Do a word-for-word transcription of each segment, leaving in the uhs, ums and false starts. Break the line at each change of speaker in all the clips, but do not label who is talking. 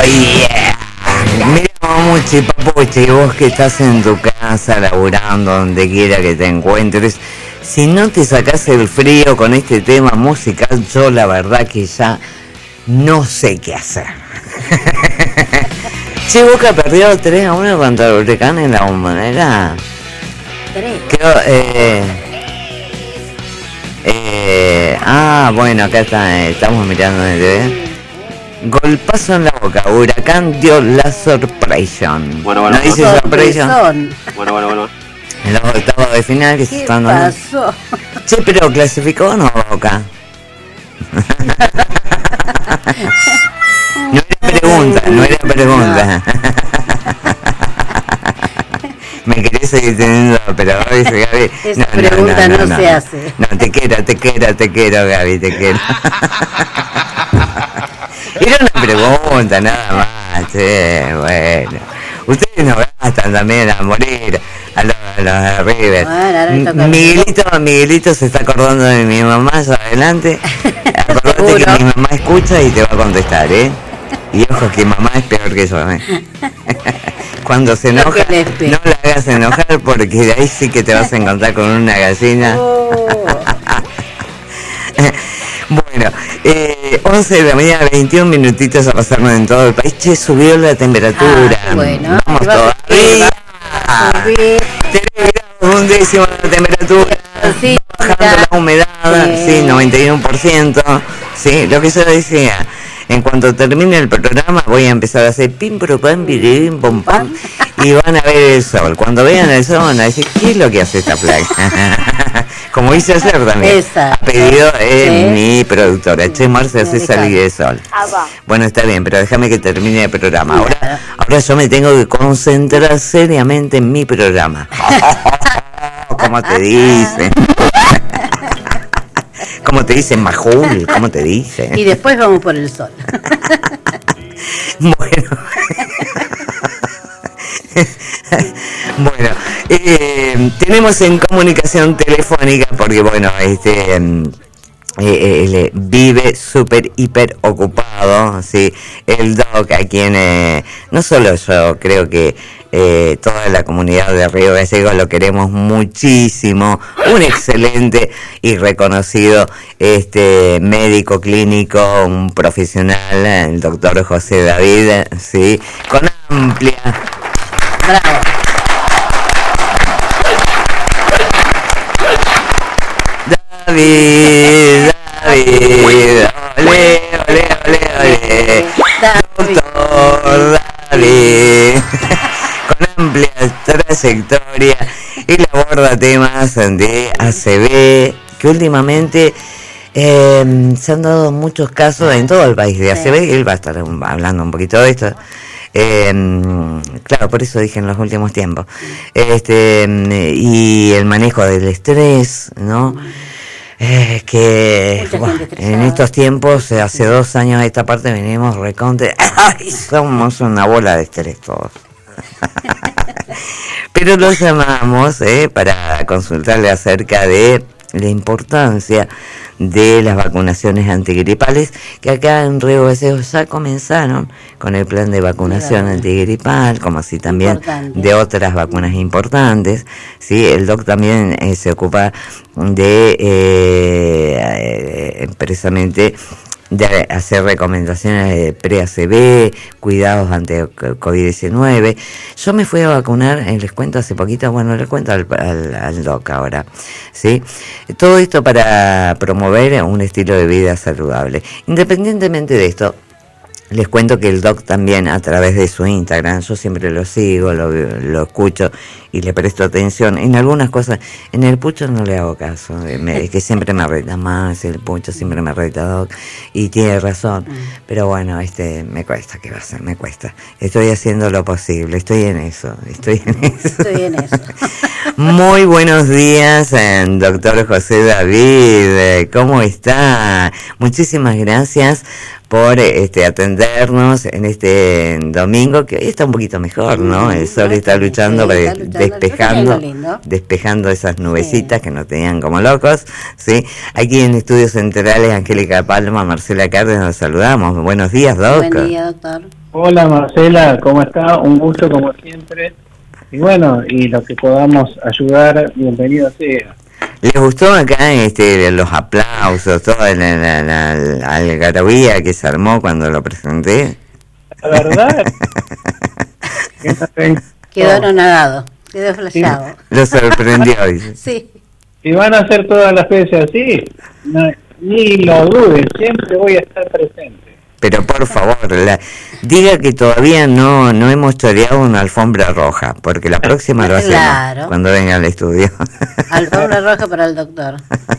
yeah. Mira, Mamuchi, Papuchi, vos que estás en tu casa, laburando, donde quiera que te encuentres, si no te sacás el frío con este tema musical, yo la verdad que ya no sé qué hacer. Che, Boca perdió tres a uno contra el Huracán en la Bombonera.
tres.
Creo, eh, eh, ah, bueno, acá está, eh, estamos mirando en el T V. Golpazo en la Boca, Huracán dio la sorpresión.
Bueno, bueno,
¿No dice
Sorpresón.
sorpresión?
Bueno, bueno, bueno.
En los octavos de final que se
¿Qué
están dando.
pasó?
Che, pero ¿clasificó o no Boca? No era pregunta, no era pregunta. Me querés seguir teniendo, pero Gaby, Gaby.
Esa pregunta no se hace.
No, te quiero, te quiero, te quiero, Gaby, te quiero. Era una pregunta, nada más, che, bueno. Ustedes no gastan también a morir a los, a los de River.
Bueno, ahora toca a mí.
Miguelito, Miguelito se está acordando de mi mamá, ya adelante. Acordate que
Seguro.
mi mamá escucha y te va a contestar, ¿eh? Y ojo que mamá es peor que yo, ¿eh? Cuando se
Lo
enoja,
que le espera.
no la hagas enojar porque de ahí sí que te vas a encontrar con una gallina.
Oh.
Bueno, eh, once de la mañana, veintiún minutitos a pasarnos en todo el país. Che, subió la temperatura.
Ah, bueno.
Vamos
Ahí va,
todavía.
va a subir.
tres grados, un décimo de la temperatura.
Sí,
Bajando
mira.
la humedad,
Sí.
sí, noventa y uno por ciento. Sí, lo que yo decía. En cuanto termine el programa voy a empezar a hacer pim, pro, pam, pirim, pom, pam, y van a ver el sol. Cuando vean el sol van a decir, ¿qué es lo que hace esta placa? Como hice ayer también.
Esa.
Ha pedido eh,
Sí.
mi productora, Che Marce, hace
Deja.
salir el sol. Bueno, está bien, pero déjame que termine el programa. Ahora,
Claro.
ahora yo me tengo que concentrar seriamente en mi programa. ¿Cómo te dicen? ¿Cómo te dicen, Majul? ¿Cómo te dicen?
Y después vamos por el sol.
Bueno. Bueno, eh, tenemos en comunicación telefónica porque, bueno, este... eh, eh, él eh, vive súper, hiper ocupado, ¿sí? El Doc, a quien eh, no solo yo, creo que eh, toda la comunidad de Río Gallegos lo queremos muchísimo, un excelente y reconocido este médico clínico, un profesional, el doctor José David, ¿sí? Con amplia...
Bravo.
David, David, ole, ole, ole, ole, doctor David, con amplia trayectoria y la aborda temas de A C V, que últimamente eh, se han dado muchos casos en todo el país de A C V, y él va a estar hablando un poquito de esto. Eh, claro, por eso dije en los últimos tiempos. Este, y el manejo del estrés, ¿no? Eh, que
Mucha
bueno,
gente estresada.
en estos tiempos, eh, hace dos años a esta parte venimos reconte, ¡ay! Somos una bola de estrés todos. Pero lo llamamos eh, para consultarle acerca de la importancia de las vacunaciones antigripales, que acá en Río Gallegos ya comenzaron con el plan de vacunación
Claro.
antigripal, como así también
Importante.
de otras vacunas importantes, ¿sí? El doc también eh, se ocupa de eh, eh, precisamente de hacer recomendaciones de pre-A C V, cuidados ante COVID diecinueve. Yo me fui a vacunar, eh, les cuento hace poquito, bueno, les cuento al, al, al doc ahora, ¿sí? Todo esto para promover un estilo de vida saludable. Independientemente de esto, les cuento que el doc también, a través de su Instagram, yo siempre lo sigo, lo, lo escucho y le presto atención. En algunas cosas, en el pucho no le hago caso, me, es que siempre me reta más, el pucho siempre me reta, doc, y tiene razón. Pero bueno, este me cuesta, ¿qué va a ser? Me cuesta. Estoy haciendo lo posible, estoy en eso, estoy en eso.
Estoy en eso.
Muy buenos días, eh, doctor José David, ¿cómo está? muchísimas gracias por este atendernos en este domingo, que hoy está un poquito mejor, ¿no? El sol está luchando,
sí,
para,
está luchando.
despejando,
Lindo.
despejando esas nubecitas
Sí.
que nos tenían como locos, ¿sí? Aquí en Estudios Centrales, Angélica Palma, Marcela Cárdenas, nos saludamos. Buenos días, Doc.
Buen día, doctor.
Hola Marcela, ¿cómo está? Un gusto como siempre. Y bueno, y lo que podamos ayudar, bienvenido sea.
¿Les gustó acá este, los aplausos, toda la, la, la, la algarabía que se armó cuando lo presenté?
La verdad, que no tengo-
Quedó anonadado, quedó flashado.
Lo sorprendió, dice.
Sí.
si van a hacer todas las veces así, no- ni lo dudes, siempre voy a estar presente.
Pero por favor, la, diga que todavía no no hemos choreado una alfombra roja, porque la próxima lo hacemos
Claro.
cuando venga al estudio.
Alfombra roja para el doctor.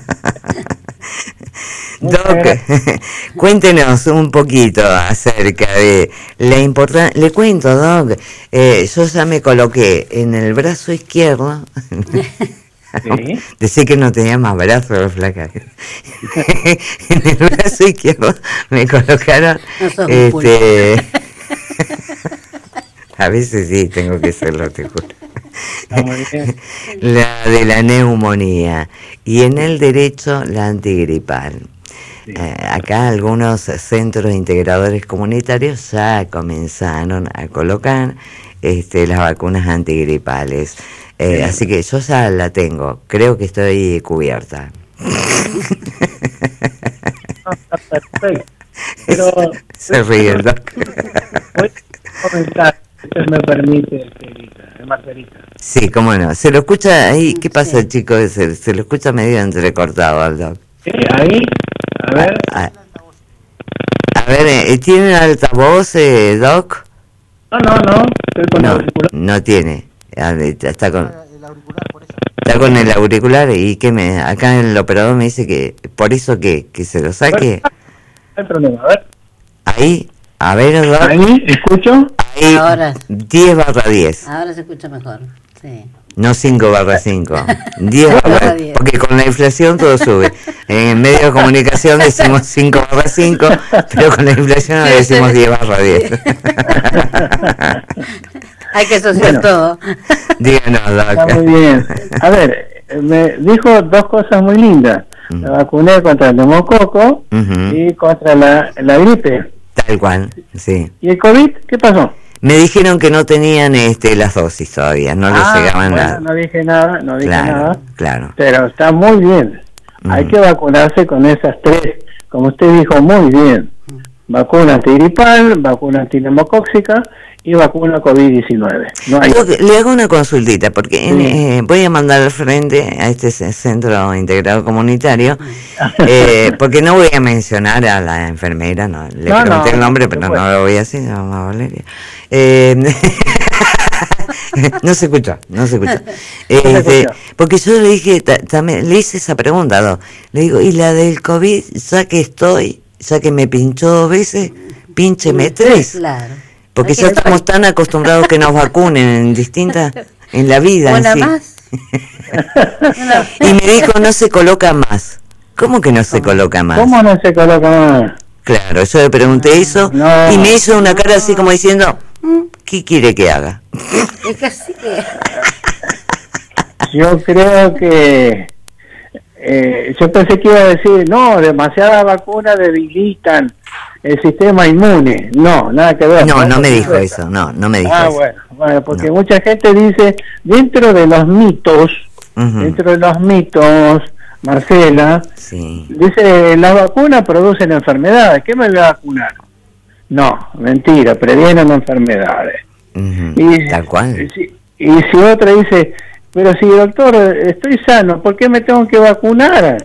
Doc, cuéntenos un poquito acerca de la importancia. Le cuento, Doc, eh, yo ya me coloqué en el brazo izquierdo.
Sí.
Decí que no tenía más brazos, flaca. En el brazo izquierdo me colocaron.
No sos un
este, a veces sí, tengo que hacerlo, te juro.
Está muy bien.
La de la neumonía. Y en el derecho, la antigripal.
Sí.
Eh, acá algunos centros integradores comunitarios ya comenzaron a colocar este, las vacunas antigripales. Eh,
Sí.
Así que yo ya la tengo. Creo que estoy cubierta.
No, está perfecto. Pero
Se ríe el doc.
voy a comentar, si usted me permite, Marcelita, eh, Marcelita.
Sí, cómo no. ¿Se lo escucha ahí? ¿Qué pasa,
Sí.
chicos? Se, se lo escucha medio entrecortado al doc.
Sí, ahí, a ver,
A, a ver, eh, ¿tiene altavoz, eh, doc?
no, no, no, estoy con
No,
auricular.
no tiene. Ah, Está con, está con el auricular y que me, acá el operador me dice que por eso que, que se lo saque.
No hay problema, a ver.
Ahí, a ver, doc.
Ahí, ¿escucho?
Ahí,
Ahora.
diez barra diez.
Ahora se escucha mejor. Sí.
No cinco barra cinco. diez
barra
barra
diez.
porque con la inflación todo sube. En medio de comunicación decimos cinco barra cinco, pero con la inflación ahora decimos diez barra diez.
Hay que asociar
Bueno.
todo.
Díganos,
Está
doc.
muy bien. A ver, eh, me dijo dos cosas muy lindas.
Mm.
Me vacuné contra el neumococo
Ujú.
y contra la, la gripe.
Tal cual, sí.
¿Y el COVID? ¿Qué pasó?
Me dijeron que no tenían este las dosis todavía, no les
Ah,
llegaban
bueno,
nada.
no dije nada, no dije
Claro,
nada.
claro.
Pero está muy bien.
Mm.
Hay que vacunarse con esas tres, como usted dijo muy bien. Vacuna antigripal, vacuna antineumocóxica y vacuna COVID diecinueve. No hay...
Doc, le hago una consultita, porque en,
Sí.
eh, voy a mandar al frente a este ce- centro integrado comunitario, eh, porque no voy a mencionar a la enfermera, no, le
No,
pregunté
no,
el nombre,
por
pero
supuesto.
no lo voy a hacer, mamá Valeria. Eh, no se escuchó, no se escuchó. Este,
escuchó.
porque yo le dije, ta- también le hice esa pregunta, Doc. Le digo, ¿y la del COVID, ya que estoy, ya que me pinchó dos veces, píncheme tres?
Claro.
Porque
Hay que
ya
ver-
estamos tan acostumbrados que nos vacunen en distintas, en la vida en
Una
sí.
más. Una-
Y me dijo, no se coloca más. ¿Cómo que no se coloca más?
¿Cómo no se coloca más?
Claro, yo le pregunté eso
No.
y me hizo una cara así como diciendo, "Mm, ¿qué quiere que haga?"
Es que así que.
Yo creo que... eh, yo pensé que iba a decir, no, demasiadas vacunas debilitan el sistema inmune. No, nada que ver.
No, no me dijo
Eso.
eso, no, no me dijo
Ah,
eso.
bueno, bueno, porque
No.
mucha gente dice, dentro de los mitos,
Ujú.
dentro de los mitos, Marcela,
Sí.
dice, las vacunas producen enfermedades, ¿qué me voy a vacunar? No, mentira, previenen enfermedades.
Ujú,
Y,
Tal cual.
y si, y si otra dice, pero si doctor, estoy sano, ¿por qué me tengo que vacunar?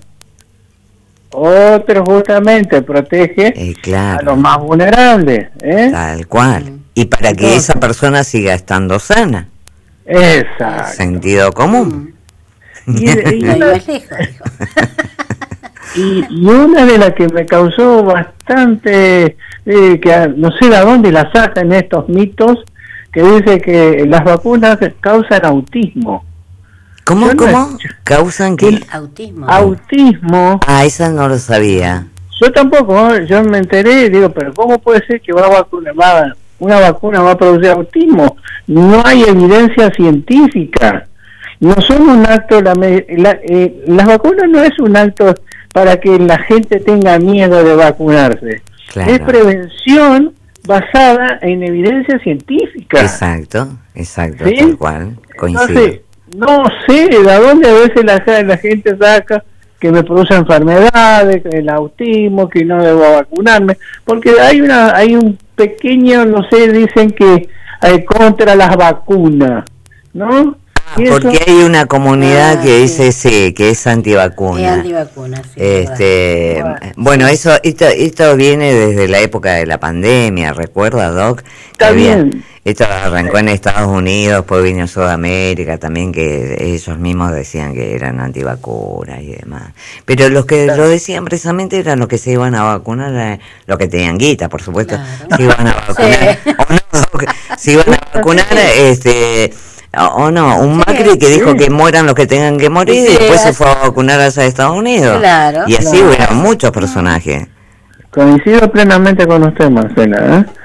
Otro justamente protege
Eh,
a
claro,
los más vulnerables, ¿eh?
tal cual. Y para que
Entonces-
esa persona siga estando sana.
Exacto.
Sentido común.
Y, y
No
una,
ibas lejos, dijo.
y- y una de las que me causó bastante, eh, que a- no sé de dónde la sacan estos mitos, que dice que las vacunas causan autismo.
¿Cómo,
Yo no
cómo?
escucho.
¿Causan qué?
Autismo.
Autismo,
Ah, esa no lo sabía.
Yo tampoco, ¿eh? Yo me enteré y digo, pero ¿cómo puede ser que va a vacunar, va, una vacuna va a producir autismo? No hay evidencia científica. No son un acto, la, la, eh, las vacunas no es un acto para que la gente tenga miedo de vacunarse. Claro. Es prevención basada en evidencia científica.
Exacto, exacto,
¿sí?
Tal cual, coincido.
Entonces, no sé de dónde a veces la, la gente saca que me produce enfermedades, que el autismo, que no debo vacunarme, porque hay una hay un pequeño, no sé, dicen que hay contra las vacunas, ¿no?
Ah, porque eso, hay una comunidad ah, que dice sí, sí que es antivacuna.
Es antivacuna, sí.
Este, bueno, bueno eso esto, esto viene desde la época de la pandemia, ¿recuerda, Doc?
Está
había,
bien.
Esto arrancó en Estados Unidos, después vino a Sudamérica también, que ellos mismos decían que eran antivacunas y demás. Pero los que claro. lo decían precisamente eran los que se iban a vacunar, los que tenían guita, por supuesto, claro. se iban a vacunar. Sí. O no, se iban a vacunar, este... O no, un Macri sí, que dijo sí. que mueran los que tengan que morir sí, y después se fue a vacunar hacia Estados Unidos.
Claro,
y así
claro.
hubieron muchos personajes.
Coincido plenamente con usted, Marcela. ¿eh?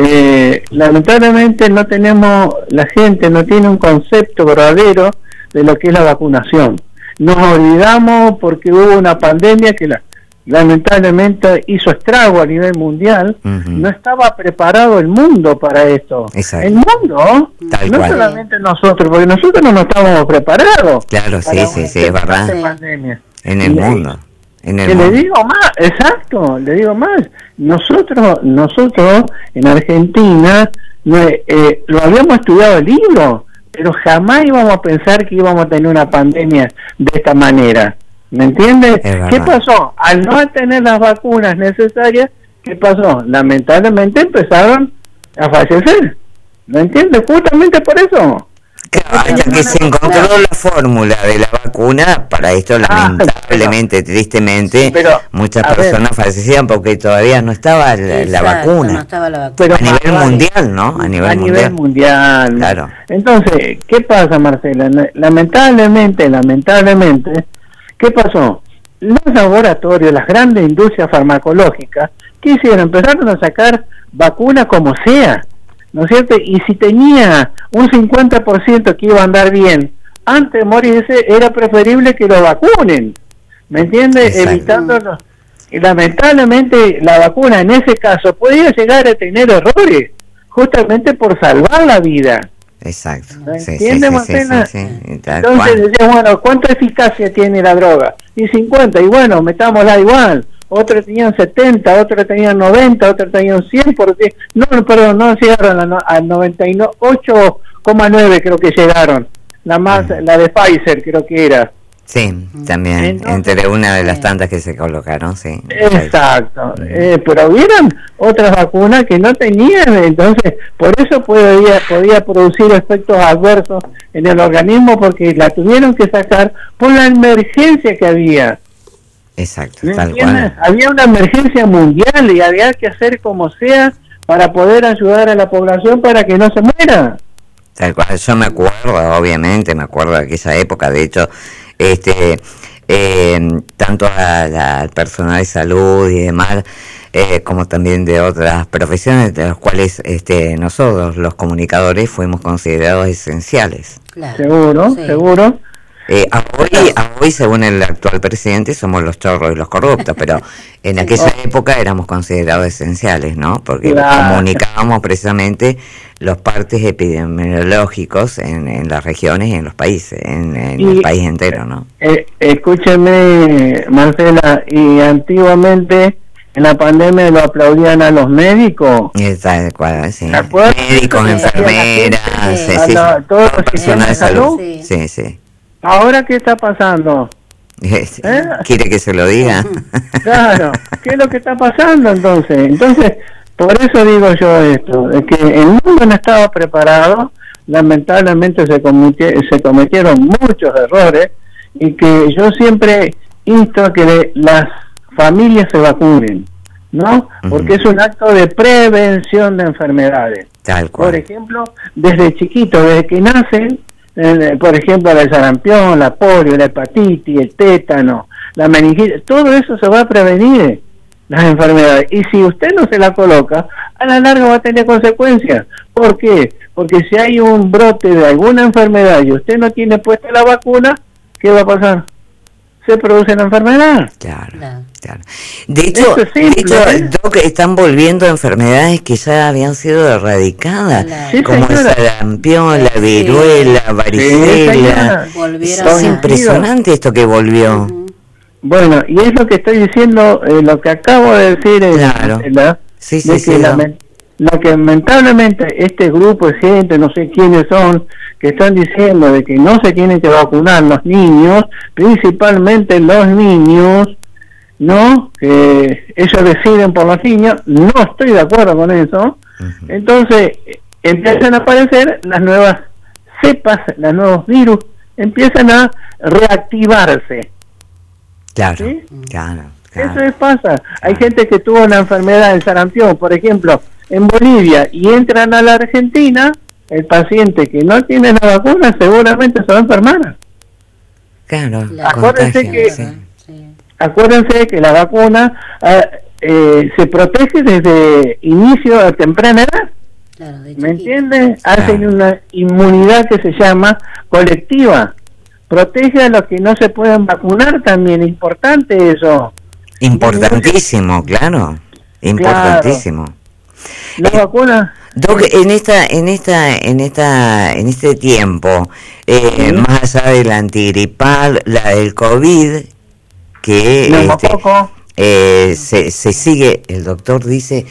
Eh, lamentablemente no tenemos, la gente no tiene un concepto verdadero de lo que es la vacunación. Nos olvidamos porque hubo una pandemia que la lamentablemente hizo estrago a nivel mundial. Uh-huh. No estaba preparado el mundo para esto.
Exacto.
El mundo,
Tal
no
cual.
solamente nosotros, porque nosotros no nos estábamos preparados.
Claro, sí, sí, sí, es verdad.
Pandemia.
En el y mundo. En el
que
mundo.
le digo más, exacto, le digo más. Nosotros, nosotros en Argentina no, eh, lo habíamos estudiado el libro, pero jamás íbamos a pensar que íbamos a tener una pandemia de esta manera. ¿Me entiendes? ¿Qué pasó? Al no tener las vacunas necesarias, ¿qué pasó? Lamentablemente empezaron a fallecer. ¿Me entiendes? Justamente por eso.
Claro, hasta que se encontró la fórmula de la vacuna, para esto lamentablemente, ah, pero, tristemente, pero, muchas personas ver, fallecían porque todavía no estaba la, exacto, la vacuna.
No estaba la vacuna.
Pero a nivel vale, mundial, ¿no? A nivel
a
mundial.
nivel mundial.
Claro.
Entonces, ¿qué pasa, Marcela? Lamentablemente, lamentablemente, ¿qué pasó? Los laboratorios, las grandes industrias farmacológicas, ¿qué hicieron? Empezaron a sacar vacunas como sea, ¿no es cierto? Y si tenía un cincuenta por ciento que iba a andar bien, antes de morirse, era preferible que lo vacunen, ¿me entiendes? Evitándolo. Y lamentablemente la vacuna en ese caso podía llegar a tener errores, justamente por salvar la vida.
Exacto.
¿Me
sí,
entiende,
sí,
Marcela?
Sí, sí, sí.
Entonces decía, bueno, ¿cuánta eficacia tiene la droga? Y cincuenta, y bueno, metámosla igual. Otros tenían setenta, otros tenían noventa, otros tenían cien, porque no, perdón, no llegaron a noventa y ocho coma nueve, creo que llegaron. La más, uh-huh. la de Pfizer creo que era.
Sí, también, entonces, entre una de las tantas que se colocaron, sí.
Exacto, eh, pero hubieran otras vacunas que no tenían, entonces por eso podía, podía producir efectos adversos en el organismo, porque la tuvieron que sacar por la emergencia que había.
Exacto, tal entiendes? Cual.
Había una emergencia mundial y había que hacer como sea para poder ayudar a la población para que no se muera.
Tal cual, yo me acuerdo, obviamente, me acuerdo de aquella época, de hecho, este eh, tanto al personal de salud y demás, eh, como también de otras profesiones, de las cuales este, nosotros, los comunicadores, fuimos considerados esenciales.
Claro. Seguro, sí. seguro.
Eh, a hoy, a hoy, según el actual presidente, somos los chorros y los corruptos, pero en aquella oh. época éramos considerados esenciales, ¿no? Porque claro. comunicábamos precisamente los partes epidemiológicos en, en las regiones y en los países, en, en y, el país entero, ¿no?
Eh, escúcheme, Marcela, y antiguamente en la pandemia lo aplaudían a los médicos.
Tal cual, sí. Médicos, enfermeras, sí, sí,
la, todos los
personas de salud. Sí, sí. sí.
¿Ahora qué está pasando?
¿Eh? ¿Quiere que se lo diga?
Claro, ¿qué es lo que está pasando entonces? Entonces, por eso digo yo esto, de que el mundo no estaba preparado, lamentablemente se, cometi- se cometieron muchos errores, y que yo siempre insto a que las familias se vacunen, ¿no? Porque uh-huh. es un acto de prevención de enfermedades.
Tal cual.
Por ejemplo, desde chiquitos, desde que nacen, Eh, por ejemplo, el sarampión, la polio, la hepatitis, el tétano, la meningitis, todo eso se va a prevenir. las enfermedades. Y si usted no se la coloca, a la larga va a tener consecuencias. ¿Por qué? Porque si hay un brote de alguna enfermedad y usted no tiene puesta la vacuna, ¿qué va a pasar? Se produce la enfermedad.
Claro,
Claro.
claro. De hecho,
Eso es simple,
de hecho
¿eh?
Doc, están volviendo enfermedades que ya habían sido erradicadas,
Claro.
Sí,
como el
señora.
sarampión, la
Sí.
viruela,
Sí,
varicela.
señora.
Volvieron
Es
a-
impresionante esto que volvió.
Ujú.
Bueno, y es lo que estoy diciendo, eh, lo que acabo de decir, eh,
Claro.
Marcela,
Sí, sí,
de
sí,
que
no.
lamen- lo que lamentablemente este grupo de gente, no sé quiénes son, que están diciendo de que no se tienen que vacunar los niños, principalmente los niños, ¿no? Que ellos deciden por los niños, no estoy de acuerdo con eso.
Ujú.
Entonces eh, empiezan a aparecer las nuevas cepas, los nuevos virus, empiezan a reactivarse.
Claro,
¿Sí?
claro,
Eso
claro.
es pasa. Hay
Claro.
gente que tuvo una enfermedad del sarampión, por ejemplo, en Bolivia, y entran a la Argentina, el paciente que no tiene la vacuna seguramente se va a enfermar.
Claro,
Claro.
Acuérdense
contagio,
que-
sí.
Sí.
Acuérdense que la vacuna eh, eh, se protege desde inicio a temprana edad.
Claro, de
¿Me
chiquito.
entiendes? Hacen
Claro.
una inmunidad que se llama colectiva. Protege a los que no se pueden vacunar también, importante eso.
Importantísimo, claro, importantísimo.
La
Eh,
vacuna...
Doc, en esta, en esta, en esta, en este tiempo, eh,
Sí.
más allá de la antigripal, la del COVID, que este,
neumococo.
eh, se, se sigue, el doctor dice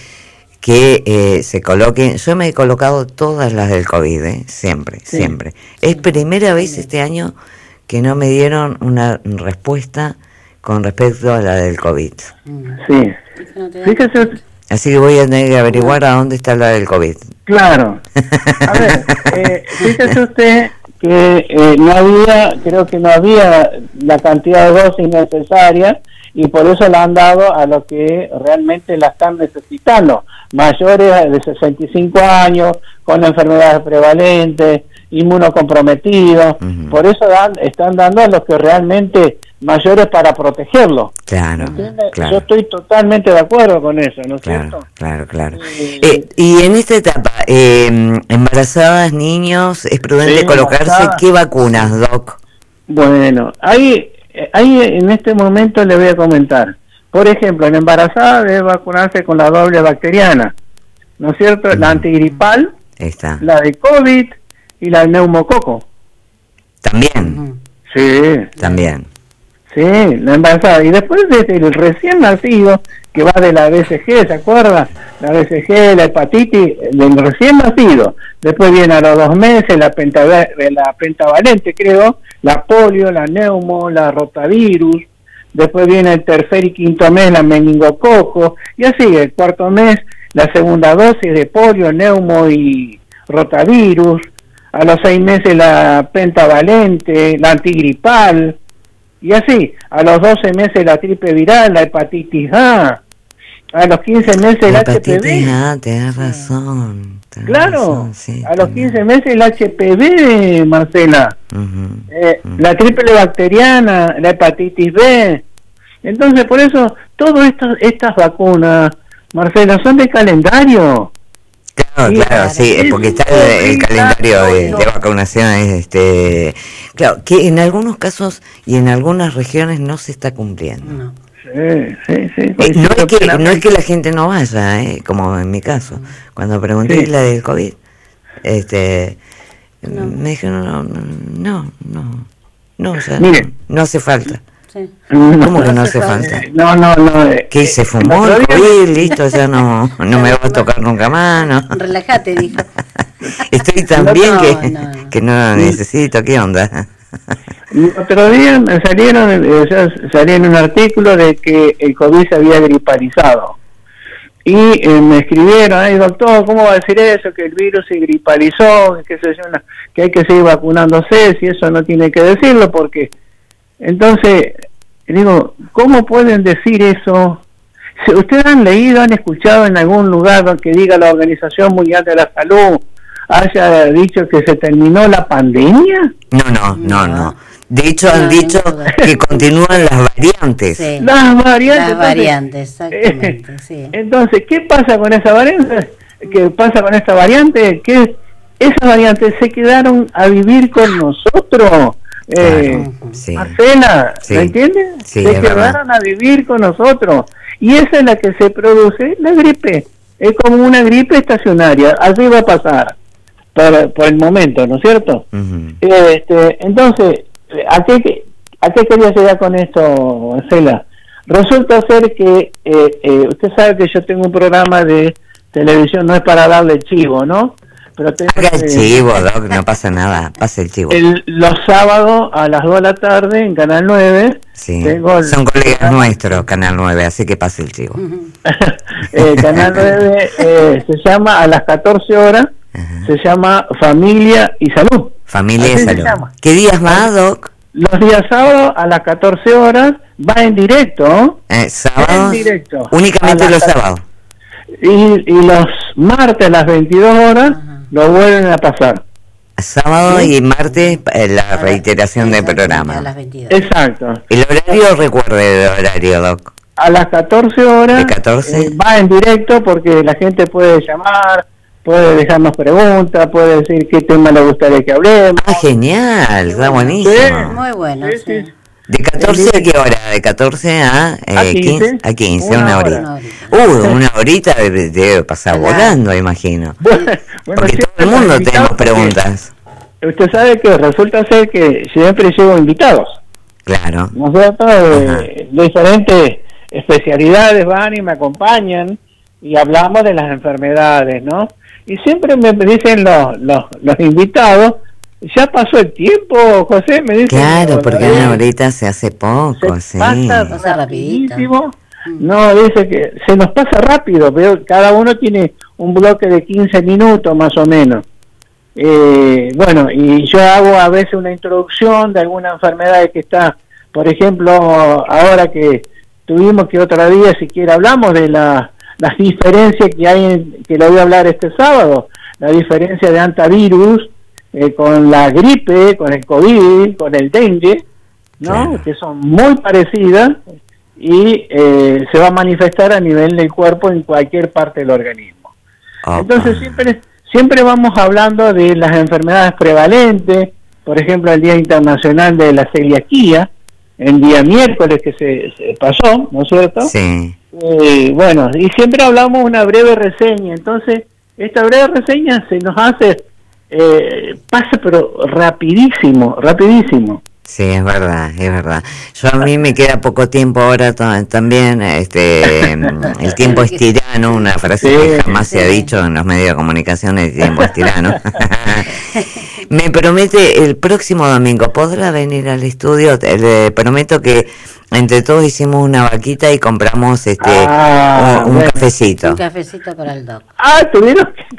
que eh, se coloquen, yo me he colocado todas las del COVID, eh, siempre,
Sí.
siempre. Es primera vez este año que no me dieron una respuesta con respecto a la del COVID.
Mm.
Sí.
Es que no te dan-
Fíjese,
Así que voy a tener que averiguar a dónde está la del COVID.
claro. A ver, eh, fíjese usted que eh, no había, creo que no había la cantidad de dosis necesaria y por eso la han dado a los que realmente la están necesitando, mayores de sesenta y cinco años, con enfermedades prevalentes, inmunocomprometidos,
Ujú.
por eso dan, están dando a los que realmente mayores para protegerlos.
Claro,
¿Entiende? Yo
claro.
estoy totalmente de acuerdo con eso, ¿no es
Claro,
cierto?
claro, claro.
Eh,
Eh, y en esta etapa, eh, embarazadas, niños, ¿es prudente
Sí,
colocarse
embarazadas.
qué vacunas, Doc?
Bueno, ahí, ahí en este momento le voy a comentar. Por ejemplo, en embarazada debe vacunarse con la doble bacteriana, ¿no es cierto? La
Mm.
antigripal,
Está.
la de COVID y la del neumococo.
También,
Ujú.
Sí,
también.
sí, la embarazada. Y después desde el recién nacido, que va de la B C G, ¿se acuerda? La B C G, la hepatitis, del recién nacido. Después viene a los dos meses la, pentava- la pentavalente, creo, la polio, la neumo, la rotavirus. Después viene el tercer y quinto mes la meningococo. Y así, el cuarto mes, la segunda dosis de polio, neumo y rotavirus. A los seis meses la pentavalente, la antigripal. Y así, a los doce meses la triple viral, la hepatitis A, a los quince meses el
La
H P
hepatitis
V.
A, tenés razón. tenés
Claro,
razón, sí,
a los
también.
quince meses el H P V, Marcela.
Ujú,
Eh,
ujú.
la triple bacteriana, la hepatitis B. Entonces, por eso, todas estas estas vacunas, Marcela, son de calendario.
Claro,
Sí,
claro,
claro.
sí, es porque está el, el calendario de, de vacunaciones, este, claro, que en algunos casos y en algunas regiones no se está cumpliendo.
No.
Sí, sí, sí.
Eh, no es que no es que la gente no vaya, eh, como en mi caso, cuando pregunté
Sí.
la del COVID, este,
No.
me dijeron no, no, no, no, ya
Mire.
no, no hace falta.
Sí.
¿Cómo que no hace falta?
No, no, no. eh,
¿Qué se
eh,
fumó
el
el
otro día-
COVID? Listo, ya no, no me va a tocar nunca más, ¿no?
Relájate, dijo.
Estoy tan
No,
bien
no,
que,
no, no.
que no lo necesito, ¿qué onda?
El otro día me salieron, eh, ya salía en un artículo de que el COVID se había gripalizado. Y eh, me escribieron, ay doctor, ¿cómo va a decir eso? Que el virus se gripalizó, que, sé yo, una- que hay que seguir vacunándose, si eso no tiene que decirlo, porque... Entonces, digo, ¿cómo pueden decir eso? Si ustedes han leído, han escuchado en algún lugar que diga la Organización Mundial de la Salud, haya dicho que se terminó la pandemia.
No, no, no, no. De hecho,
No,
han dicho
sin duda.
que continúan las variantes.
Sí.
Las variantes.
Las
entonces,
variantes, exactamente, sí.
Entonces, ¿qué pasa con esa variante? ¿Qué pasa con esta variante? Que esas variantes se quedaron a vivir con nosotros. Eh,
Claro, sí.
Marcela,
Sí.
¿me entiendes?
Sí,
se
es
quedaron a vivir con nosotros. Y esa es la que se produce, la gripe. Es como una gripe estacionaria. Así va a pasar para, por el momento, ¿no es cierto?
Ujú.
Este, entonces, ¿a qué, ¿a qué quería llegar con esto, Marcela? Resulta ser que eh, eh, usted sabe que yo tengo un programa de televisión, no es para darle chivo, ¿no? Pero tengo
Haga el
que-
chivo, Doc, no pasa nada, pasa el chivo.
el- los sábados a las dos de la tarde en Canal nueve.
Sí.
tengo el
Son colegas
programa-
nuestros, Canal nueve, así que pase el chivo.
eh, Canal nueve eh, se llama a las catorce horas,
Ajá.
se llama Familia y Salud.
Familia y
Así se
salud.
llama.
¿Qué días más, Doc?
Los días sábados a las catorce horas va en directo.
Eh, sábados.
En directo.
Únicamente
A las
los
ca-
sábados.
Y, y los martes a las veintidós horas
Ajá.
lo vuelven a pasar.
Sábado
¿Sí?
y martes eh, la
A las-
reiteración del
exactamente,
programa.
A las veintidós.
Exacto.
El horario, recuerde el horario, Doc.
A las catorce horas
¿De catorce?
eh, va en directo porque la gente puede llamar, puede dejarnos preguntas, puede decir qué tema le gustaría que hablemos.
Ah, genial, está
Sí.
buenísimo.
Muy bueno,
Sí,
sí.
sí.
¿De catorce a qué hora? De catorce a, eh,
A quince.
quince. A quince,
Una
una,
hora.
horita.
Una horita.
Uh, una horita debe, debe pasar
Claro.
volando, imagino.
Bueno, bueno,
Porque
siempre
todo el mundo
los invitados,
tenemos preguntas.
porque Usted sabe que resulta ser que siempre llevo invitados.
Claro.
Nosotros eh, de diferentes especialidades van y me acompañan y hablamos de las enfermedades, ¿no? Y siempre me dicen los, los, los invitados, ya pasó el tiempo, José, me dicen.
Claro,
"No,
porque
no,
una horita se hace poco,
se
sí.
pasa
Pasa rapidito.
rapidísimo. No, dice que se nos pasa rápido, pero cada uno tiene un bloque de quince minutos más o menos. Eh, bueno, y yo hago a veces una introducción de alguna enfermedad que está, por ejemplo, ahora que tuvimos que otra día, siquiera hablamos de la, las diferencias que hay, en, que lo voy a hablar este sábado, la diferencia de antivirus eh, con la gripe, con el COVID, con el dengue, ¿no?
Claro.
Que son muy parecidas y eh, se va a manifestar a nivel del cuerpo en cualquier parte del organismo.
Opa.
Entonces siempre siempre vamos hablando de las enfermedades prevalentes, por ejemplo el Día Internacional de la Celiaquía, el día miércoles que se, se pasó, ¿no es cierto?
Sí.
Eh, bueno, y siempre hablamos una breve reseña, entonces esta breve reseña se nos hace, eh, pasa pero rapidísimo, rapidísimo.
Sí, es verdad, es verdad. Yo a mí me queda poco tiempo ahora to- también, este, el tiempo es tirano, una frase
Sí,
que jamás se ha
sí.
dicho en los medios de comunicación, el tiempo es tirano. Me promete el próximo domingo, ¿podrá venir al estudio? Te- Le prometo que entre todos hicimos una vaquita y compramos este
Ah,
un, un
bueno.
cafecito.
Un cafecito para el doc.
Ah, tuvieron que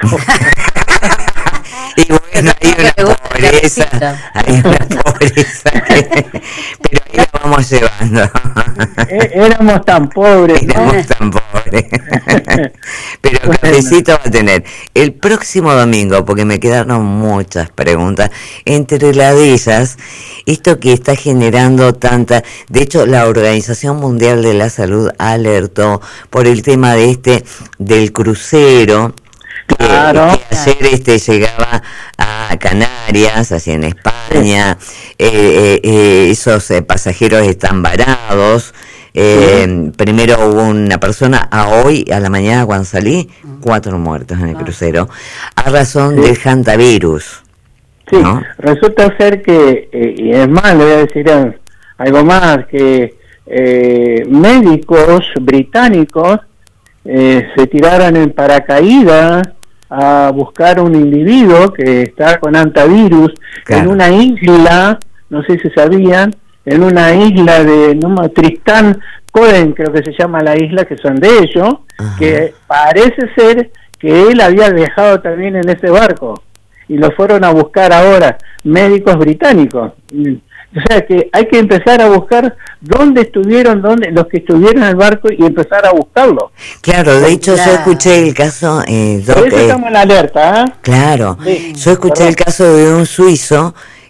Y bueno, hay una
Me gusta el
pobreza,
cafecito.
hay una pobreza que, pero ahí la vamos llevando.
Eh, éramos tan pobres, ¿no?
Éramos tan pobres. Pero el cafecito va a tener el próximo domingo, porque me quedaron muchas preguntas. Entre las de ellas, esto que está generando tanta. De hecho, la Organización Mundial de la Salud alertó por el tema de este del crucero. Que,
Claro.
que ayer este llegaba a Canarias, así en España, eh, eh, eh, esos eh, pasajeros están varados. Eh, primero hubo una persona, a hoy, a la mañana cuando salí, cuatro muertos en el
Ah.
crucero, a razón
Sí.
del hantavirus.
Sí,
¿no?
resulta ser que, eh, y es más, le voy a decir eh, algo más, que eh, médicos británicos eh, se tiraron en paracaídas a buscar un individuo que está con antivirus
Claro.
en una isla, no sé si sabían, en una isla de no, me- Tristán Coden, creo que se llama la isla, que son de ellos,
Ajá.
que parece ser que él había viajado también en ese barco y lo fueron a buscar ahora médicos británicos. Mm. O sea que hay que empezar a buscar dónde estuvieron, dónde los que estuvieron en el barco y empezar a buscarlo.
Claro, de hecho yo
Claro.
escuché el caso, eh,
Por
Doc,
eso
eh,
estamos en la alerta, ¿eh?
claro,
Sí,
yo escuché
perdón.
el caso de un suizo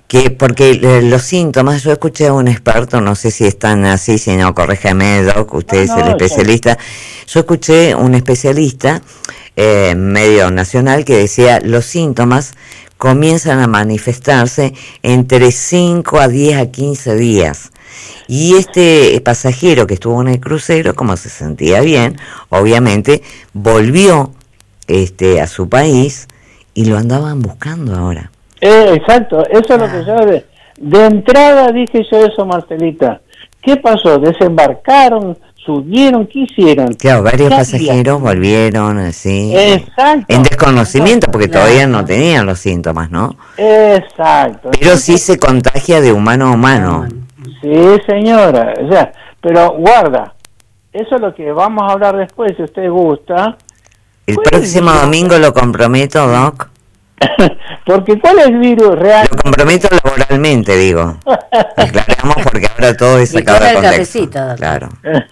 que porque eh, los síntomas, yo escuché a un experto, no sé si están así, si no, corríjame, Doc, usted es
No, no,
el especialista. Yo escuché un especialista eh, medio nacional que decía los síntomas comienzan a manifestarse entre cinco a diez a quince días. Y este pasajero que estuvo en el crucero, como se sentía bien, obviamente volvió este a su país y lo andaban buscando ahora.
Eh, exacto, eso es lo que yo de, de entrada dije yo eso, Marcelita. ¿Qué pasó? ¿Desembarcaron? ¿Subieron? ¿Qué hicieron?
Claro, varios
¿Qué
pasajeros
hacían?
volvieron así.
Exacto.
En desconocimiento, porque
Claro.
todavía no tenían los síntomas, ¿no?
Exacto.
Pero sí se contagia de humano a humano.
Sí, señora. O sea, pero guarda, eso es lo que vamos a hablar después, si usted gusta.
El
¿Cuál es
próximo
el virus?
domingo lo comprometo, Doc.
Porque ¿cuál es el virus real?
Lo comprometo laboralmente, digo. Aclaramos porque ahora todo es
Y
sacado
con
de
el
contexto.
cafecito, Doc.
Claro.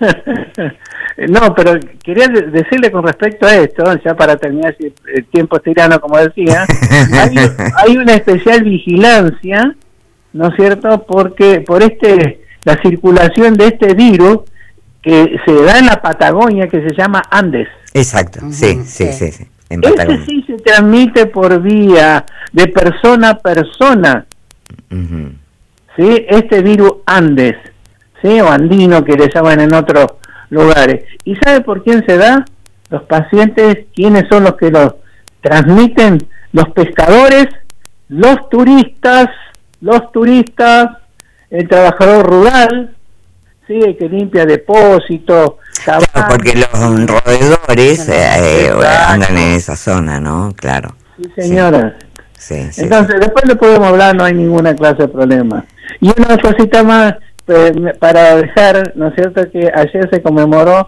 No, pero quería de- decirle con respecto a esto, ya para terminar, si el tiempo es tirano, como decía, hay, hay una especial vigilancia, ¿no es cierto?, porque por este la circulación de este virus que se da en la Patagonia, que se llama Andes.
Exacto,
Ujú,
sí, sí,
sí.
sí, sí. En
Este
Patagonia.
sí se transmite por vía de persona a persona,
Ujú.
¿sí? Este virus Andes, ¿sí? O andino, que le llaman en otros lugares. ¿Y sabe por quién se da? Los pacientes, ¿quiénes son los que los transmiten? Los pescadores, los turistas, los turistas, el trabajador rural, ¿sí? El que limpia depósitos,
Claro, porque los roedores eh, eh,
Exacto.
andan en esa zona, ¿no? Claro.
Sí, señora.
Sí, sí.
Entonces, después le podemos hablar, no hay ninguna clase de problema. Y una cosita más, pues, para dejar, ¿no es cierto?, que ayer se conmemoró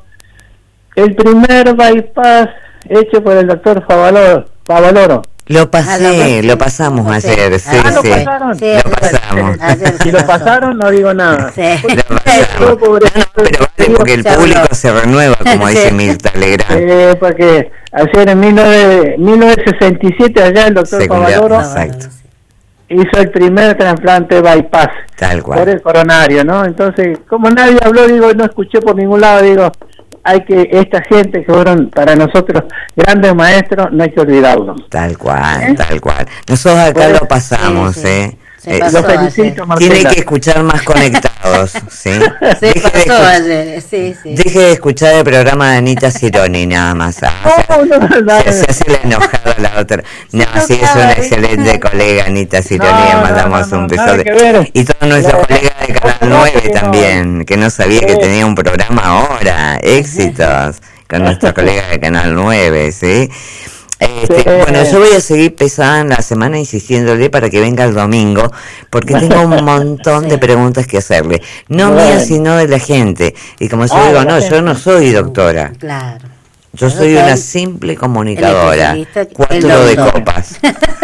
el primer bypass hecho por el doctor Favaloro. Favaloro.
Lo pasé,
Ah,
lo pasamos
lo pasé.
ayer, sí,
Ah, ¿lo
sí.
pasaron?
Sí,
Lo
ayer-
pasamos.
ayer
Si
se
lo
pasó.
pasaron, no digo nada.
Sí.
Lo pasamos. No, no, pero vale, porque el
Se habló.
público se renueva, como dice
Sí.
Mirta Legrand.
Eh, porque ayer en mil novecientos sesenta y siete allá el doctor
Se cumplió.
Favaloro
Exacto.
hizo el primer trasplante bypass
Tal
por
cual.
el coronario, ¿no? Entonces, como nadie habló, digo, no escuché por ningún lado, digo, hay que, esta gente que fueron para nosotros grandes maestros, no hay que olvidarlos.
Tal cual,
¿Eh?
tal cual. Nosotros acá
Pues,
lo pasamos,
sí, sí.
¿eh?
Se
Eh,
pasó
Lo felicito,
ayer.
Marcela.
Tiene que escuchar más conectados, ¿sí?
Se
Deje de,
pasó
escuch-
ayer, sí, sí.
deje de escuchar el programa de Anita Cironi, nada más. Ah, o sea,
No, no, no,
se, se hace la enojada la otra. No, sí, es una excelente colega, Anita Cironi,
No,
le
no,
mandamos
no, no,
un
nada
beso.
que ver.
Y todos nuestros
La-
colegas de Canal
no,
nueve
que no.
también, que no sabía que
Sí.
tenía un programa ahora. Éxitos con nuestros colegas de Canal nueve, ¿sí? Este,
Sí.
Bueno, yo voy a seguir pesada en la semana insistiéndole para que venga el domingo, porque tengo un montón de
Sí.
preguntas que hacerle. No
Bueno.
mías, sino de la gente. Y como yo
Ah,
digo,
de la
no,
gente.
yo no soy doctora.
Claro.
Yo
Pero
soy
que
una
él-
simple comunicadora.
el especialista, el
Cuatro de
doctor.
copas.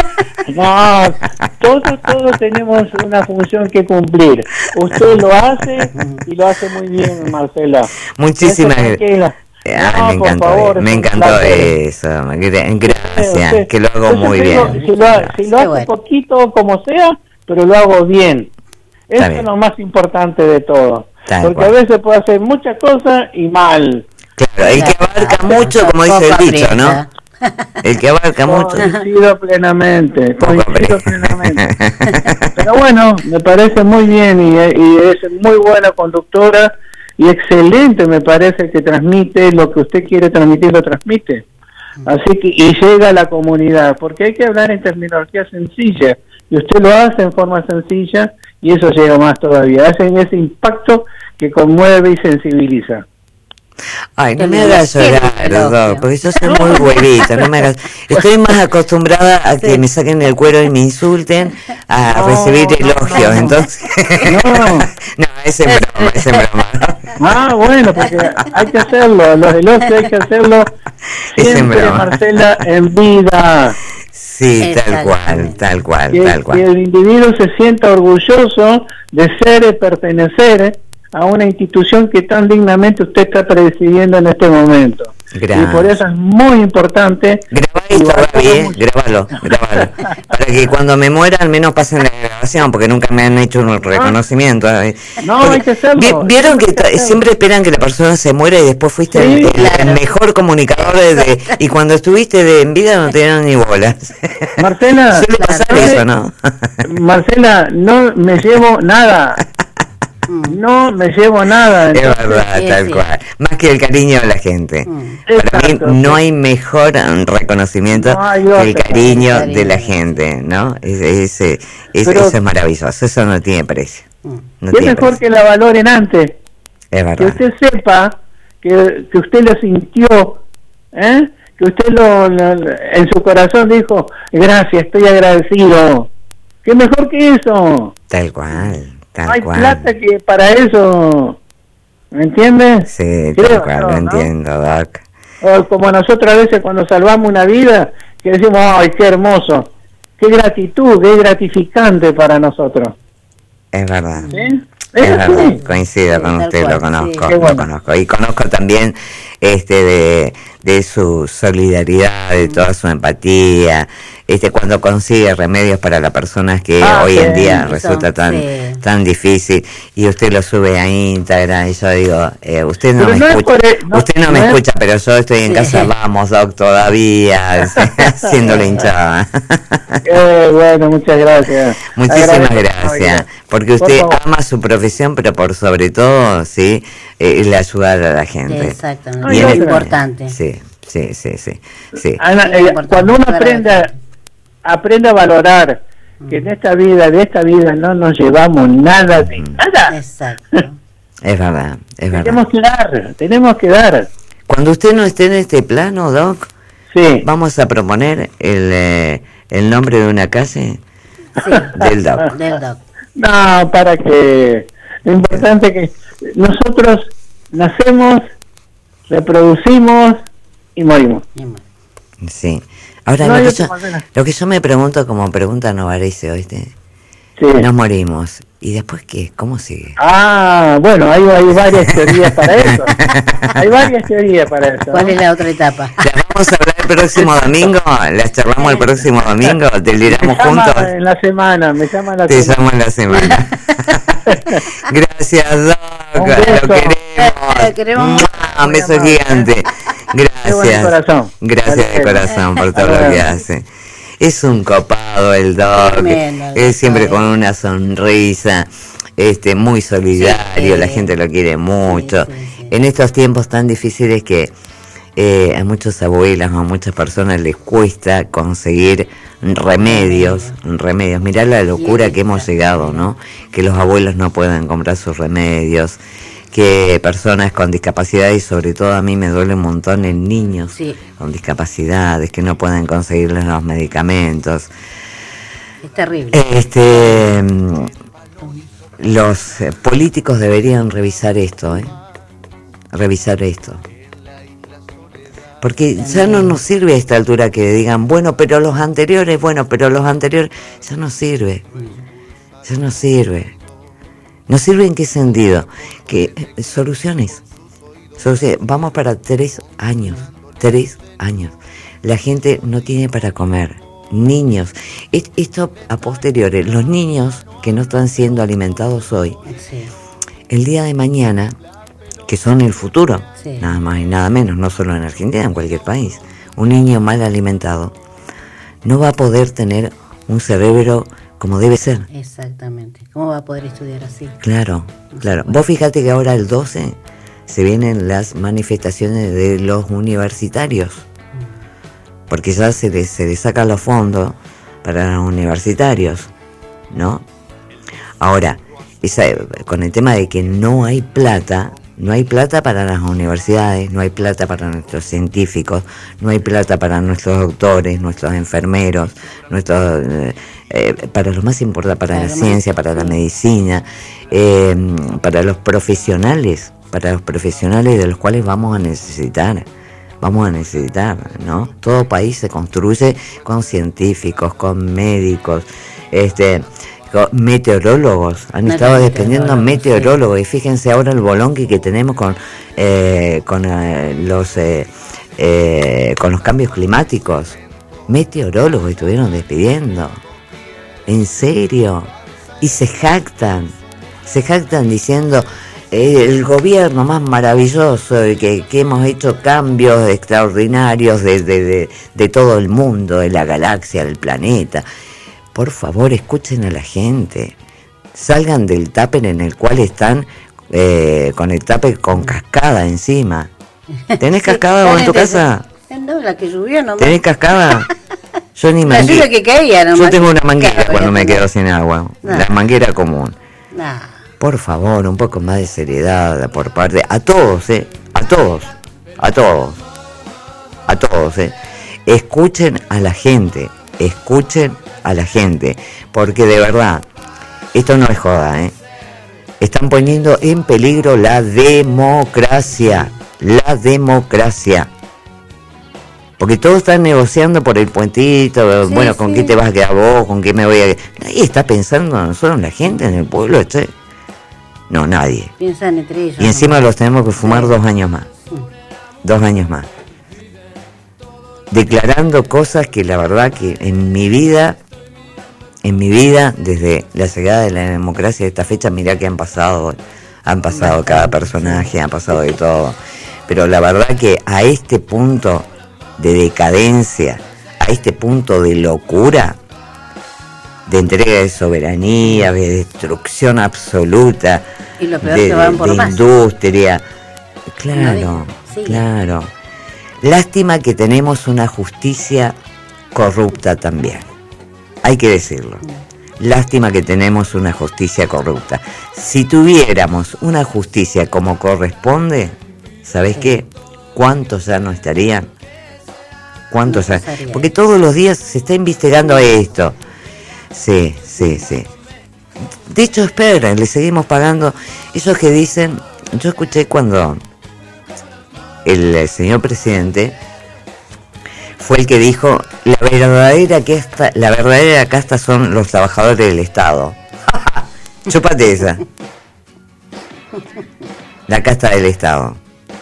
No, todos, todos tenemos una función que cumplir. Usted lo hace y lo hace muy bien, Marcela.
Muchísimas
Eso tranquila.
Ay,
No,
me
por
encantó,
favor,
me
es un
encantó
placer.
eso. Gra- Gracias,
Usted-
que lo hago
yo
muy
siempre digo,
bien.
Si lo, ha- si lo
Qué
hace
bueno.
poquito, como sea, pero lo hago bien. Eso
bien.
es lo más importante de todo.
Tal
Porque
cual.
a veces puede hacer muchas cosas y mal.
Claro, el que abarca mucho, como dice el
Poco
dicho, ¿no?
aprieta.
El que abarca mucho.
Coincido plenamente,
Poco
coincido
aprieta.
plenamente. Pero bueno, me parece muy bien y, y es muy buena conductora y excelente, me parece que transmite lo que usted quiere transmitir, lo transmite. Así que, y llega a la comunidad, porque hay que hablar en terminología sencilla, y usted lo hace en forma sencilla, y eso llega más todavía, hacen ese impacto que conmueve y sensibiliza.
Ay, no
Qué
me
lindo,
hagas
qué
llorar,
lindo.
Doc, porque yo soy muy huevita, no me hagas... Estoy más acostumbrada a que
Sí.
me saquen el cuero y me insulten a
No,
recibir
no,
elogios,
no.
entonces...
No.
no, es en broma, es en broma.
Ah, bueno, porque hay que hacerlo, los elogios hay que hacerlo
Es en
siempre,
broma.
Marcela, en vida.
Sí, tal cual,
Exactamente.
tal cual,
Que,
tal
que
cual.
el individuo se sienta orgulloso de ser y pertenecer a una institución que tan dignamente usted está presidiendo en este momento.
Gracias.
Y por eso es muy importante.
Grabá esto, Gaby, ¿eh? Grábalo, grábalo. Para que cuando me muera al menos pasen la grabación, porque nunca me han hecho un reconocimiento.
No,
porque,
hay que hacerlo.
vi- Vieron que, que siempre esperan que la persona se muera y después fuiste
Sí,
el, el-
claro.
el mejor comunicador de, de- y cuando estuviste de, en vida no te dieron ni bolas.
Marcela,
Suele pasar
¿sabe?
eso, ¿no?
Marcela, no me llevo nada. No me llevo nada.
Es verdad,
sí,
tal
sí.
cual. Más que el cariño de la gente.
Mm.
Para mí
Exacto,
no
sí.
hay mejor um, reconocimiento
No hay
que el
otro.
cariño
Cariño,
de la
sí.
gente, ¿no? Es, es, es-
Pero-
eso es maravilloso, eso no tiene precio.
Mm.
No
¿Qué
tiene
mejor
precio.
que la valoren antes?
Es
Que
verdad.
usted sepa que, que usted lo sintió, ¿eh? Que usted lo, lo- en su corazón dijo, gracias, estoy agradecido. ¿Qué mejor que eso?
Tal cual, tal
No hay
cual.
plata que para eso, ¿me entiende?
Sí,
Creo
tal cual,
yo,
lo
¿no?
entiendo, Doc.
O como nosotros a veces cuando salvamos una vida, que decimos, ay, qué hermoso, qué gratitud, qué gratificante para nosotros.
Es verdad.
¿Sí?
Es
Es
verdad,
así.
coincido
Sí,
con
tal
usted,
cual,
lo conozco,
sí.
Qué
lo
bueno.
conozco. Y conozco también este de, de su solidaridad, de toda su empatía, este cuando consigue remedios para las personas que
Ah,
hoy en
sí,
día
eso,
resulta tan
sí.
tan difícil, y usted lo sube a Instagram, y yo digo, eh, usted no
Pero
me
no es
escucha,
por el- no-
usted no,
no
me
es-
escucha, pero yo estoy en
Sí.
casa, vamos, Doc, todavía, haciendo la hinchada.
Eh, bueno, muchas gracias.
Muchísimas
Agradezco,
gracias,
oiga.
porque
Por
usted
favor.
ama su profesión, pero por sobre todo, sí, eh, el ayudar a la gente.
Exactamente,
Ay,
es
otra.
importante.
Sí, sí, sí, sí, sí.
Ana,
Sí,
eh,
importante,
cuando uno
ayudar a la
aprende,
gente.
aprende a valorar que en esta vida, de esta vida no nos llevamos nada de nada.
Exacto.
Es verdad, es verdad.
Tenemos que dar, tenemos que dar.
Cuando usted no esté en este plano, Doc,
Sí.
vamos a proponer el, eh, el nombre de una calle
Sí,
del Doc.
del doc.
No, para que lo importante es que nosotros nacemos, reproducimos y morimos.
Y bueno,
Sí. Ahora,
No
lo,
hay
que
otra
yo,
manera.
lo que yo me pregunto como pregunta Novarese, ¿oíste?
Sí.
Nos morimos. ¿Y después qué? ¿Cómo sigue?
Ah, bueno, hay, hay varias teorías para eso. Hay varias teorías para eso.
¿cuál
¿no?
es la otra etapa?
¿Las vamos a hablar el próximo domingo? ¿Las charlamos el próximo domingo?
Me
¿Deliramos
llama
juntos?
en la semana, me llama en la
Te
semana.
llamo en la semana. Gracias, Doc.
Un beso.
Lo queremos.
Lo queremos
¡Mua!
mucho.
Un beso
Muy amable.
gigante.
Qué buen
Gracias.
corazón.
Gracias de
Vale.
corazón por todo
Hasta
lo que
luego.
hace. Es un copado el Doc.
Tremendo, el
Es siempre
doctor,
con
eh.
una sonrisa. Este, muy solidario,
Sí.
la gente lo quiere mucho.
Sí, sí, sí.
En estos tiempos tan difíciles que eh, a muchas abuelas o a muchas personas les cuesta conseguir remedios, remedios. Mirá la locura
Sí,
que hemos
exacto.
llegado, ¿no? Que los abuelos no puedan comprar sus remedios, que personas con discapacidad, y sobre todo a mí me duele un montón en niños
Sí.
con discapacidades, que no pueden conseguirles los medicamentos.
Es terrible.
Este, mm, los eh, políticos deberían revisar esto, ¿eh? Revisar esto. Porque ya no nos sirve a esta altura que digan, bueno, pero los anteriores, bueno, pero los anteriores, ya no sirve. Ya no sirve. ¿No sirve en qué sentido? Que eh, soluciones. Soluciones. Vamos para tres años. Tres años. La gente no tiene para comer. Niños. Es- Esto a posteriori. Los niños que no están siendo alimentados hoy,
Sí,
el día de mañana, que son el futuro,
Sí.
nada más y nada menos, no solo en Argentina, en cualquier país. Un niño mal alimentado no va a poder tener un cerebro como debe ser.
exactamente. ¿Cómo va a poder estudiar así?
Claro, claro. Vos fíjate que ahora el doce se vienen las manifestaciones de los universitarios, porque ya se les, se les saca los fondos para los universitarios, ¿no? Ahora, esa, con el tema de que no hay plata, no hay plata para las universidades, no hay plata para nuestros científicos, no hay plata para nuestros doctores, nuestros enfermeros, nuestros, eh, eh, para lo más importante, para
Para
la
lo más-
ciencia, para la medicina, eh, para los profesionales, para los profesionales de los cuales vamos a necesitar. Vamos a necesitar, ¿no? Todo país se construye con científicos, con médicos, este, con meteorólogos. Han
No,
estado
los
dependiendo
meteorólogos,
meteorólogos. Y fíjense ahora el bolonqui que tenemos con, eh, con eh, los, eh, eh, con los cambios climáticos. Meteorólogos estuvieron despidiendo. ¿En serio? Y se jactan, se jactan diciendo eh, el gobierno más maravilloso, que, que hemos hecho cambios extraordinarios de, de, de, de todo el mundo, de la galaxia, del planeta. Por favor, escuchen a la gente. Salgan del tupper en el cual están, eh, con el tupper con cascada encima. ¿Tenés cascada vos en tu casa?
No, la que llovió nomás.
¿Tenés cascada? Yo ni
la
manguera.
lluvia que caía nomás.
Yo tengo una manguera
Claro,
cuando me
no.
quedo sin agua.
No.
La manguera común.
Nah.
Por favor, un poco más de seriedad por parte... A todos, ¿eh? A todos. A todos. A todos, ¿eh? Escuchen a la gente. Escuchen a la gente. Porque de verdad, esto no es joda, ¿eh? Están poniendo en peligro la democracia. La democracia. Porque todos están negociando por el puentito,
Sí,
bueno, ¿con
sí.
qué te vas a quedar vos? ¿Con qué me voy a quedar? Nadie está pensando en nosotros, en la gente, en el pueblo, che. No, nadie.
Piensan entre ellos.
Y encima
nomás.
los tenemos que fumar
Sí.
dos años más. Dos años más. Declarando cosas que la verdad que en mi vida, en mi vida, desde la llegada de la democracia de esta fecha, mirá que han pasado, han pasado cada personaje, han pasado de todo. Pero la verdad que a este punto de decadencia, a este punto de locura, de entrega de soberanía, de destrucción absoluta,
Y lo peor
de,
que van por
de
más.
industria. Claro,
Sí.
claro. Lástima que tenemos una justicia corrupta también. Hay que decirlo. Lástima que tenemos una justicia corrupta. Si tuviéramos una justicia como corresponde, ¿sabés
Sí.
qué? ¿Cuántos ya no estarían? ¿Cuántos
No
ya?
pasaría.
Porque todos los días se está investigando esto. Sí, sí, sí. De hecho, esperen, le seguimos pagando. Esos que dicen, yo escuché cuando el, el señor presidente fue el que dijo, la verdadera casta, la verdadera casta son los trabajadores del Estado. Chúpate esa. La casta del Estado.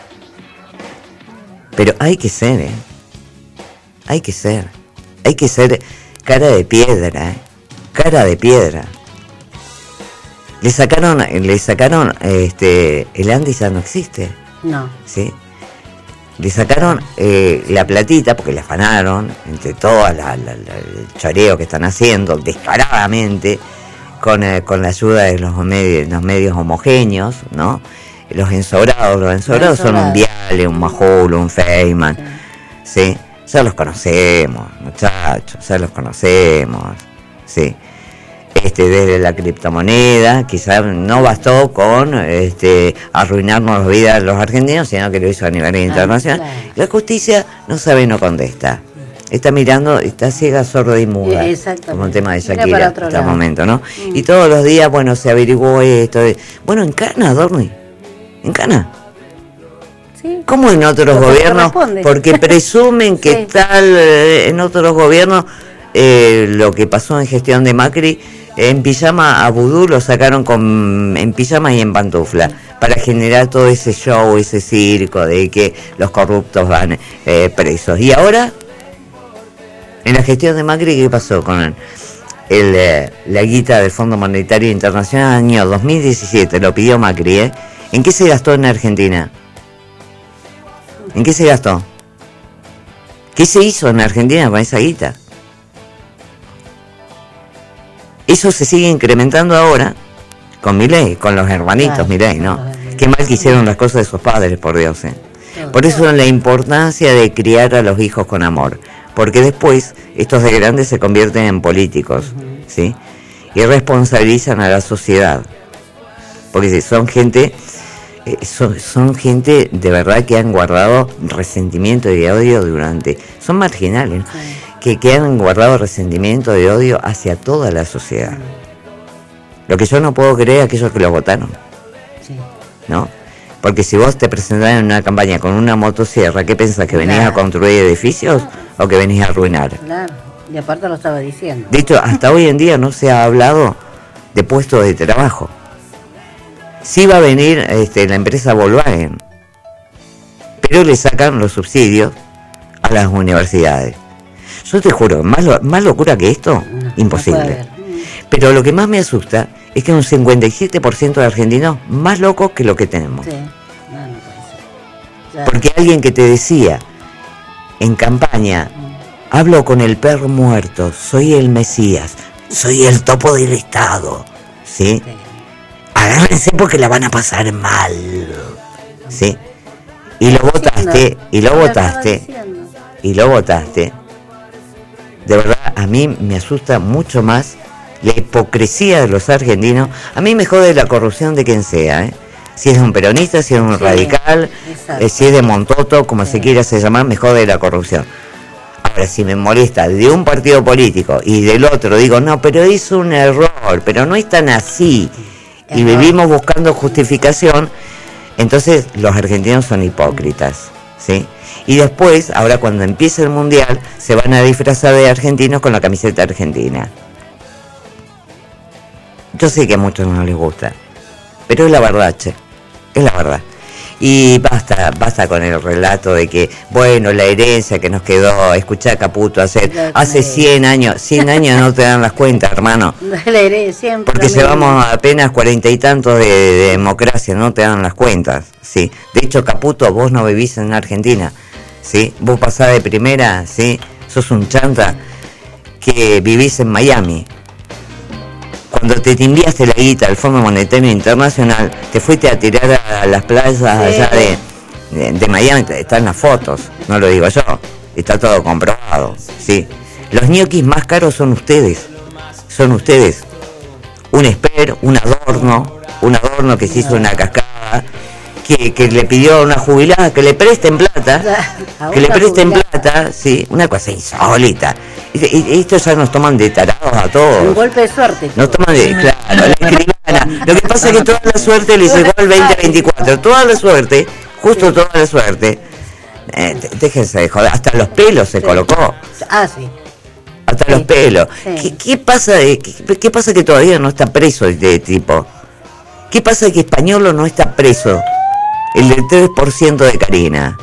Pero hay que ser, ¿eh? Hay que ser. Hay que ser cara de piedra, ¿eh? Cara de piedra. Le sacaron, le sacaron, este, el Andy ya no existe,
No.
¿sí? Le sacaron eh, la platita porque le afanaron entre todas la, la, la- el choreo que están haciendo descaradamente con, eh, con la ayuda de los medios, los medios homogéneos, ¿no? Los ensobrados, los ensobrados son un Viale, un Majul, un Feynman, ¿sí? Ya los conocemos, muchachos, ya los conocemos, ¿sí? Este, desde la criptomoneda, quizás no bastó con este, arruinarnos la vida a los argentinos, sino que lo hizo a nivel internacional.
claro.
La justicia no sabe, no contesta. Está mirando, está ciega, sorda y muda,
Eh, exactamente.
como el tema de
Mira
Shakira
para
en
otro
este
lado.
momento, ¿no?
Mm.
Y todos los días, bueno, se averiguó esto. eh. Bueno, en Cana, Dorni, en Cana.
Sí.
¿Cómo en otros
Lo que
gobiernos?
corresponde.
Porque presumen que
Sí.
tal eh, en otros gobiernos, eh, lo que pasó en gestión de Macri, en pijama a Vudú lo sacaron con en pijama y en pantufla, para generar todo ese show, ese circo de que los corruptos van eh, presos. Y ahora, en la gestión de Macri, ¿qué pasó con el, el, eh, la guita del Fondo Monetario Internacional año dos mil diecisiete? Lo pidió Macri, ¿eh? ¿En qué se gastó en Argentina? ¿En qué se gastó? ¿Qué se hizo en Argentina con esa guita? Eso se sigue incrementando ahora con Milei, con los hermanitos
Claro,
Milei, ¿no?
con los hermanitos.
Qué mal que hicieron las cosas de sus padres, por Dios, ¿eh?
Todo.
Por eso la importancia de criar a los hijos con amor, porque después estos de grandes se convierten en políticos, ¿sí? Y responsabilizan a la sociedad, porque si son gente, eh, son, son gente de verdad que han guardado resentimiento y odio durante, son marginales, ¿no? que, que han guardado resentimiento y odio hacia toda la sociedad. Lo que yo no puedo creer es aquellos que lo votaron,
Sí.
¿no? Porque si vos te presentás en una campaña con una motosierra, ¿qué pensás? ¿Que venís
Claro.
a construir edificios o que venís a arruinar?
Claro. Y aparte lo estaba diciendo.
De hecho, hasta hoy en día no se ha hablado de puestos de trabajo. Sí va a venir este, la empresa Volkswagen, pero le sacan los subsidios a las universidades. Yo te juro, más, lo, más locura que esto,
No,
imposible.
no
Pero lo que más me asusta es que un cincuenta y siete por ciento de argentinos más locos que lo que tenemos.
Sí, no, no puede ser. Ya.
Porque alguien que te decía en campaña, hablo con el perro muerto, soy el Mesías, soy el topo del Estado, ¿sí?
Sí.
Agárrense porque la van a pasar mal, ¿sí? Y lo votaste, y lo
Lo estaba
votaste,
diciendo.
y lo votaste. De verdad, a mí me asusta mucho más la hipocresía de los argentinos. A mí me jode la corrupción de quien sea, ¿eh? Si es un peronista, si es un
Sí,
radical,
exacto.
eh, si es de Montoto, como
Sí.
se quiera se llamar, me jode la corrupción. Ahora, si me molesta de un partido político y del otro, digo, no, pero hizo un error, pero no es tan así, y
Error.
vivimos buscando justificación, entonces los argentinos son hipócritas, ¿sí? Y después, ahora cuando empiece el Mundial, se van a disfrazar de argentinos con la camiseta argentina. Yo sé que a muchos no les gusta, pero es la verdad, che, es la verdad. Y basta, basta con el relato de que, bueno, la herencia que nos quedó, escuchá Caputo, hace, hace cien años, cien años no te dan las cuentas, hermano.
Le iré siempre.
Porque
lo mismo.
llevamos apenas cuarenta y tantos de, de democracia, no te dan las cuentas, sí. De hecho, Caputo, vos no vivís en Argentina, sí. Vos pasás de primera, sí. Sos un chanta que vivís en Miami. Cuando te timbiaste la guita del Fondo Monetario Internacional, te fuiste a tirar a las playas
Sí.
allá de, de, de Miami, están las fotos, no lo digo yo, está todo comprobado, sí. Los ñoquis más caros son ustedes, son ustedes. Un esper, un adorno, un adorno que se hizo una cascada, que, que le pidió a una jubilada que le presten plata,
A
que le
una
presten
jubilada.
plata, sí, una cosa insólita. Y, y, estos ya nos toman de tarados a
Un
todos.
golpe de suerte.
Nos toman de, claro, la escribana. Lo que pasa es que toda la suerte le llegó al veinte veinticuatro. Toda la suerte, justo toda la suerte. Eh, déjense de joder, hasta los pelos se colocó.
Ah, sí.
Hasta
Sí.
los pelos.
Sí.
¿Qué, qué pasa de, qué, qué pasa que todavía no está preso este tipo? ¿Qué pasa que Españolo no está preso? El del tres por ciento de Karina.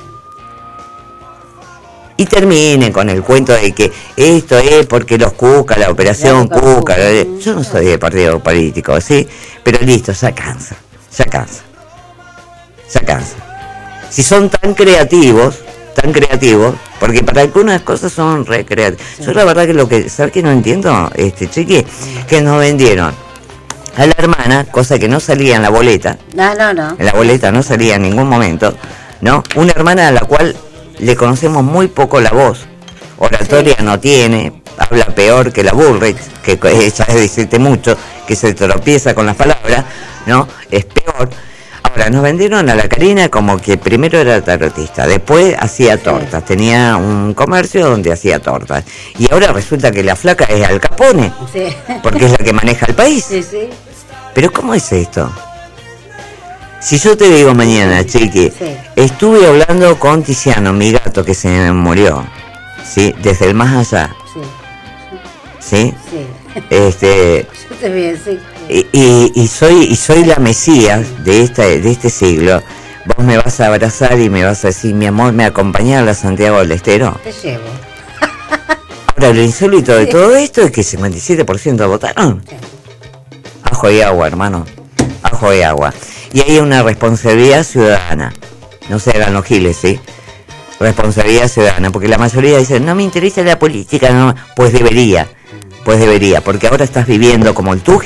Y terminen con el cuento de que esto es porque los Cuca, la operación
Ya,
Cuca.
Cuca.
Yo no soy de partido político, ¿sí? Pero listo, ya cansa, ya cansa, ya cansa. Si son tan creativos, tan creativos, porque para algunas cosas son re creativos. Yo la verdad que lo que, ¿sabes qué no entiendo, este chiqui? Que nos vendieron a la hermana, cosa que no salía en la boleta,
No, no, no.
en la boleta no salía en ningún momento, ¿no? Una hermana a la cual le conocemos muy poco la voz, oratoria no tiene, habla peor que la Bullrich, que ella es decirte mucho, que se tropieza con las palabras, ¿no? Es peor. Ahora, nos vendieron a la Karina como que primero era tarotista, después hacía tortas, tenía un comercio donde hacía tortas, y ahora resulta que la flaca es Al Capone,
Sí.
porque es la que maneja el país.
Sí, sí.
Pero ¿cómo es esto? Si yo te digo mañana, chiqui,
Sí.
estuve hablando con Tiziano, mi gato que se me murió, ¿sí? Desde el más allá,
Sí.
¿sí?
Sí.
Este,
Yo te voy a decir que...
y, y, y soy y soy la Mesías de esta de este siglo. Vos me vas a abrazar y me vas a decir, mi amor, ¿me acompañás a Santiago del Estero?
Te llevo.
Ahora, lo insólito de todo esto es que cincuenta y siete por ciento votaron.
Sí.
Ajo y agua, hermano. Ajo y agua. Y hay una responsabilidad ciudadana. No se hagan los giles, ¿sí? Responsabilidad ciudadana. Porque la mayoría dicen, no me interesa la política. No. Pues debería. Pues debería. Porque ahora estás viviendo como el tú